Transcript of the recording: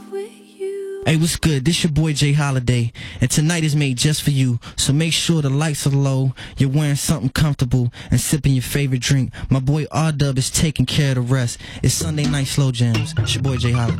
Hey, what's good? This your boy Jay Holiday, and tonight is made just for you. So make sure the lights are low, you're wearing something comfortable, and sipping your favorite drink. My boy R-Dub is taking care of the rest. It's Sunday Night Slow Jams. It's your boy Jay Holiday.